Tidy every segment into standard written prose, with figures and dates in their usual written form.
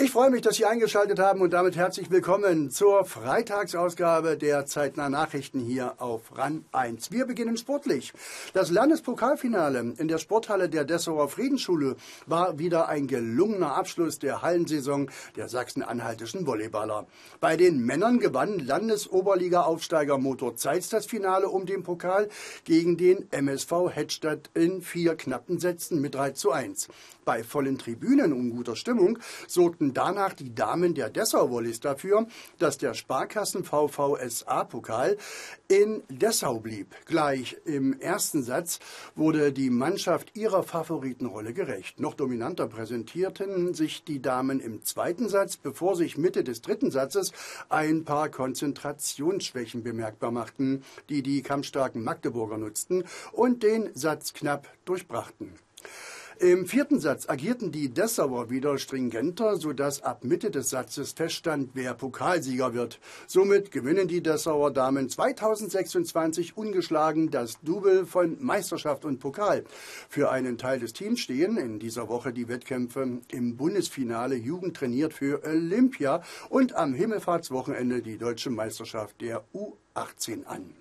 Ich freue mich, dass Sie eingeschaltet haben und damit herzlich willkommen zur Freitagsausgabe der Zeitnah Nachrichten hier auf RAN 1. Wir beginnen sportlich. Das Landespokalfinale in der Sporthalle der Dessauer Friedensschule war wieder ein gelungener Abschluss der Hallensaison der sachsen-anhaltischen Volleyballer. Bei den Männern gewann Landesoberliga-Aufsteiger Motor Zeitz das Finale um den Pokal gegen den MSV Hettstadt in 4 knappen Sätzen mit 3:1. Bei vollen Tribünen und guter Stimmung sorgten danach die Damen der Dessau Volleys dafür, dass der Sparkassen VVSA-Pokal in Dessau blieb. Gleich im ersten Satz wurde die Mannschaft ihrer Favoritenrolle gerecht. Noch dominanter präsentierten sich die Damen im zweiten Satz, bevor sich Mitte des dritten Satzes ein paar Konzentrationsschwächen bemerkbar machten, die die kampfstarken Magdeburger nutzten und den Satz knapp durchbrachten. Im vierten Satz agierten die Dessauer wieder stringenter, sodass ab Mitte des Satzes feststand, wer Pokalsieger wird. Somit gewinnen die Dessauer Damen 2026 ungeschlagen das Double von Meisterschaft und Pokal. Für einen Teil des Teams stehen in dieser Woche die Wettkämpfe im Bundesfinale Jugend trainiert für Olympia und am Himmelfahrtswochenende die Deutsche Meisterschaft der U18 an.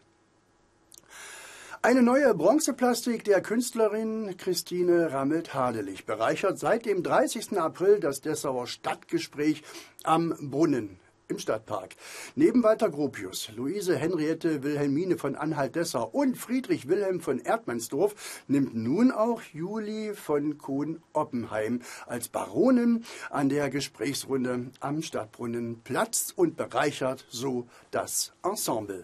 Eine neue Bronzeplastik der Künstlerin Christine Rammelt-Hadelich bereichert seit dem 30. April das Dessauer Stadtgespräch am Brunnen im Stadtpark. Neben Walter Gropius, Luise Henriette Wilhelmine von Anhalt-Dessau und Friedrich Wilhelm von Erdmannsdorf nimmt nun auch Julie von Kohn-Oppenheim als Baronin an der Gesprächsrunde am Stadtbrunnen Platz und bereichert so das Ensemble.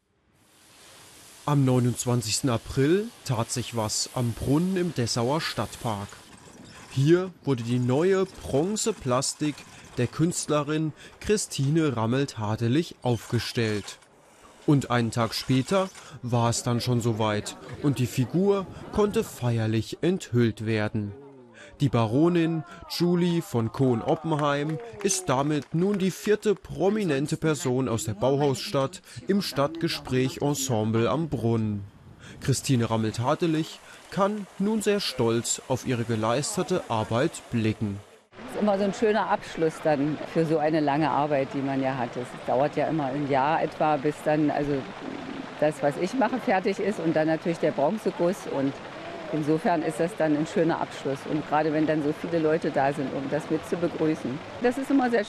Am 29. April tat sich was am Brunnen im Dessauer Stadtpark. Hier wurde die neue Bronzeplastik der Künstlerin Christine Rammelt-Hadelich aufgestellt. Und einen Tag später war es dann schon soweit und die Figur konnte feierlich enthüllt werden. Die Baronin Julie von Kohn-Oppenheim ist damit nun die 4. prominente Person aus der Bauhausstadt im Stadtgespräch-Ensemble am Brunnen. Christine Rammelt-Hadelich kann nun sehr stolz auf ihre geleistete Arbeit blicken. Das ist immer so ein schöner Abschluss dann für so eine lange Arbeit, die man ja hat. Es dauert ja immer ein Jahr etwa, bis dann also das, was ich mache, fertig ist und dann natürlich der Bronzeguss und insofern ist das dann ein schöner Abschluss und gerade wenn dann so viele Leute da sind, um das mit zu begrüßen. Das ist immer sehr